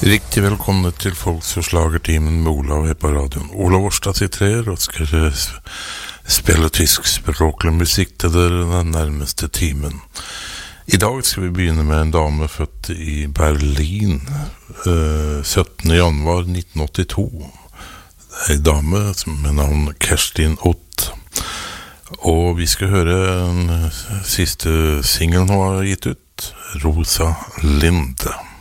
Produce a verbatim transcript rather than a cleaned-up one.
Riktig velkomne til Folks- og Slagertimen med Olav her på radioen. Olav Årstad sitter her og skal spille tyskspråklig musikk til dere den nærmeste timen. I dag skal vi begynne med en dame født i Berlin eh, syttende januar nitten åttito. Det er en dame med navn Kerstin Ott. Og vi skal høre den siste singelen hun har gitt ut, Rosa Linde.